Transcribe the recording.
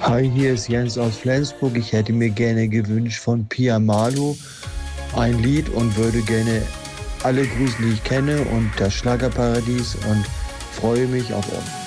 Hi, hier ist Jens aus Flensburg. Ich hätte mir gerne gewünscht von Pia Malo ein Lied und würde gerne alle grüßen, die ich kenne und das Schlagerparadies und freue mich auf